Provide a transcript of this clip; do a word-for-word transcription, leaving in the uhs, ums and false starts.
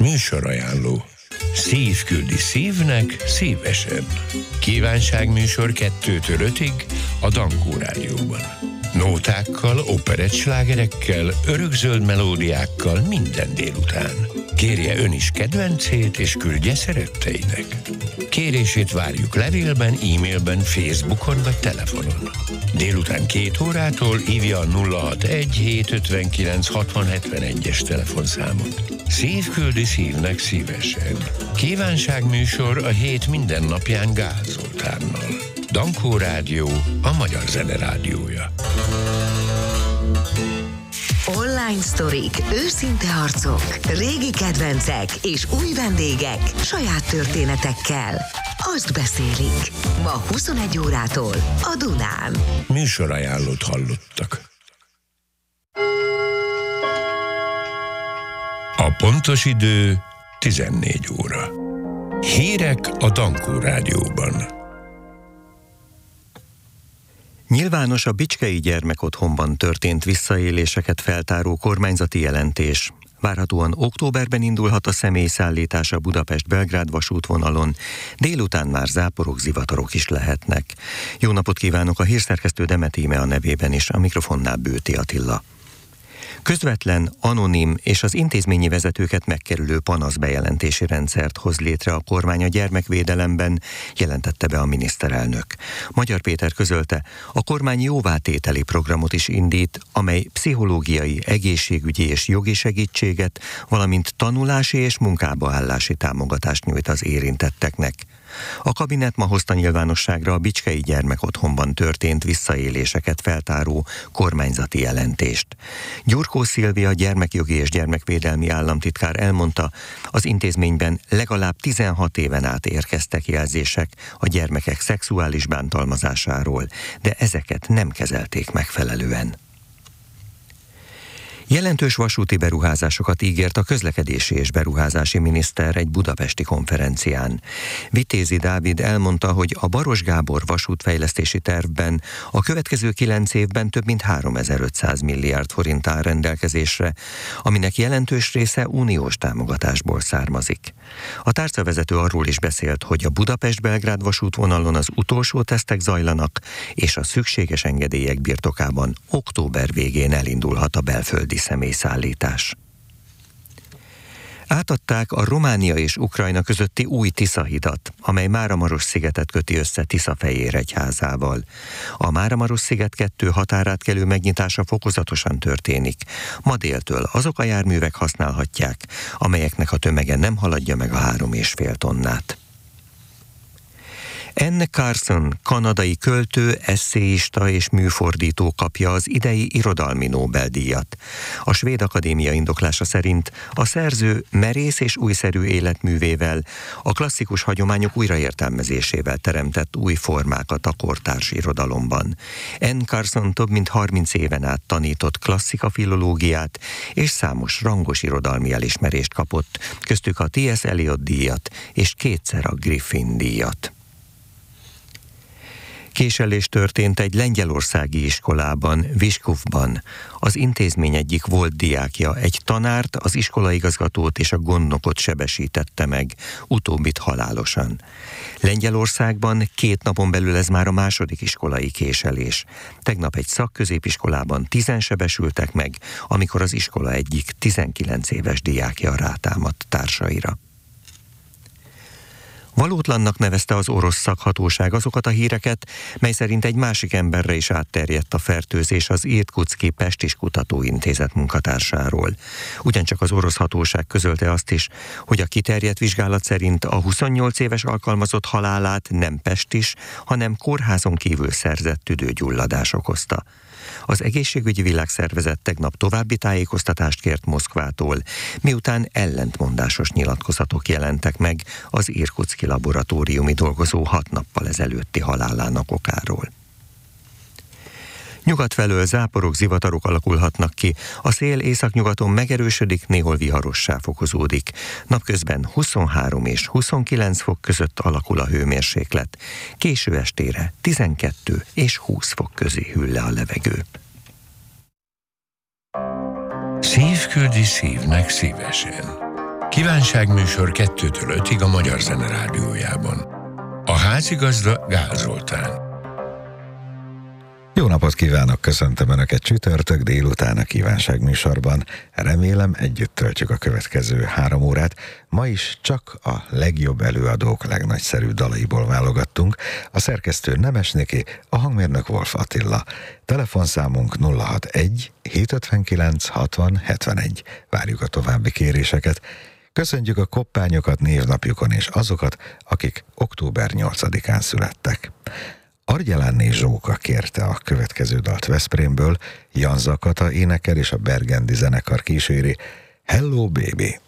Műsorajánló. Szív küldi szívnek szívesen. Kívánságműsor kettőtől ötig a Dankó Rádióban. Nótákkal, operettslágerekkel, örökzöld melódiákkal minden délután. Kérje ön is kedvencét, és küldje szeretteinek. Kérését várjuk levélben, e-mailben, Facebookon vagy telefonon. Délután két órától hívja a nulla hatvanegy hétszázötvenkilenc hatvan hetvenegyes telefonszámot. Szív küldi szívnek szívesen. Kívánságműsor a hét minden napján Gál Zoltánnal. Dankó Rádió, a magyar zene rádiója. Online sztorik, őszinte arcok, régi kedvencek és új vendégek saját történetekkel. Azt beszélik. Ma huszonegy órától a Dunán. Műsorajánlót hallottak. A pontos idő tizennégy óra. Hírek a Dankó Rádióban. Nyilvános a Bicskei Gyermekotthonban történt visszaéléseket feltáró kormányzati jelentés. Várhatóan októberben indulhat a személyszállítás a Budapest-Belgrád vasútvonalon, délután már záporok, zivatarok is lehetnek. Jó napot kívánok, a hírszerkesztő Demet Íme a nevében is, a mikrofonnál Bőti Attila. Közvetlen, anonim és az intézményi vezetőket megkerülő panaszbejelentési rendszert hoz létre a kormány a gyermekvédelemben, jelentette be a miniszterelnök. Magyar Péter közölte, a kormány jóvátételi programot is indít, amely pszichológiai, egészségügyi és jogi segítséget, valamint tanulási és munkába állási támogatást nyújt az érintetteknek. A kabinet ma hozta nyilvánosságra a Bicskei Gyermekotthonban történt visszaéléseket feltáró kormányzati jelentést. Gyurkó Szilvia gyermekjogi és gyermekvédelmi államtitkár elmondta, az intézményben legalább tizenhat éven át érkeztek jelzések a gyermekek szexuális bántalmazásáról, de ezeket nem kezelték megfelelően. Jelentős vasúti beruházásokat ígért a közlekedési és beruházási miniszter egy budapesti konferencián. Vitézi Dávid elmondta, hogy a Baros Gábor vasútfejlesztési tervben a következő kilenc évben több mint háromezer-ötszáz milliárd forint áll rendelkezésre, aminek jelentős része uniós támogatásból származik. A tárcavezető arról is beszélt, hogy a Budapest-Belgrád vasútvonalon az utolsó tesztek zajlanak, és a szükséges engedélyek birtokában október végén elindulhat a belföldi személyszállítás. Átadták a Románia és Ukrajna közötti új Tisza-hidat, amely Máramarosszigetet köti össze Tiszafehéregyházával. A Máramarossziget kettő határátkelő megnyitása fokozatosan történik. Ma déltől azok a járművek használhatják, amelyeknek a tömege nem haladja meg a három és fél tonnát. Anne Carson, kanadai költő, esszéista és műfordító kapja az idei irodalmi Nobel-díjat. A Svéd Akadémia indoklása szerint a szerző merész és újszerű életművével, a klasszikus hagyományok újraértelmezésével teremtett új formákat a kortárs irodalomban. Anne Carson több mint harminc éven át tanított klasszika filológiát, és számos rangos irodalmi elismerést kapott, köztük a té es. Eliot díjat és kétszer a Griffin díjat. Késelés történt egy lengyelországi iskolában, Viskuvban. Az intézmény egyik volt diákja egy tanárt, az iskolaigazgatót és a gondnokot sebesítette meg, utóbbit halálosan. Lengyelországban két napon belül ez már a második iskolai késelés. Tegnap egy szakközépiskolában tízen sebesültek meg, amikor az iskola egyik tizenkilenc éves diákja rátámadt társaira. Valótlannak nevezte az orosz szakhatóság azokat a híreket, mely szerint egy másik emberre is átterjedt a fertőzés az Irkutszki Pestis Kutatóintézet munkatársáról. Ugyancsak az orosz hatóság közölte azt is, hogy a kiterjedt vizsgálat szerint a huszonnyolc éves alkalmazott halálát nem pestis, hanem kórházon kívül szerzett tüdőgyulladás okozta. Az Egészségügyi Világszervezet tegnap további tájékoztatást kért Moszkvától, miután ellentmondásos nyilatkozatok jelentek meg az irkutszki laboratóriumi dolgozó hat nappal ezelőtti halálának okáról. Nyugat felől záporok, zivatarok alakulhatnak ki, a szél északnyugaton megerősödik, néhol viharossá fokozódik. Napközben huszonhárom és huszonkilenc fok között alakul a hőmérséklet. Késő estére tizenkettő és húsz fok közé hűl le a levegő. Szív küldi szívnek szívesen. Kívánságműsor kettőtől ötig a Magyar Zene Rádiójában. A házigazda Gál Zoltán. Jó napot kívánok, köszöntöm Önöket csütörtök délután a Kívánságműsorban. Remélem együtt töltjük a következő három órát. Ma is csak a legjobb előadók legnagyszerűbb dalaiból válogattunk. A szerkesztő Nemesnéki, a hangmérnök Wolf Attila. Telefonszámunk nulla hatvanegy hétszázötvenkilenc hatvan hetvenegy. Várjuk a további kéréseket. Köszöntjük a koppányokat névnapjukon és azokat, akik október nyolcadikán születtek. Argyelánné Zsóka kérte a következő dalt Veszprémből, Jan Zakata énekel és a Bergendi zenekar kíséri. Hello Baby!